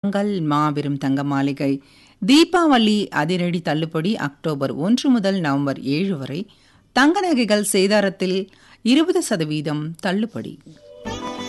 மங்கள் மாபெரும் தங்க மாளிகை தீபாவளி அதிரடி தள்ளுபடி அக்டோபர் 1 முதல் நவம்பர் 7 வரை. தங்க நகைகள் சேதாரத்தில் 20% தள்ளுபடி.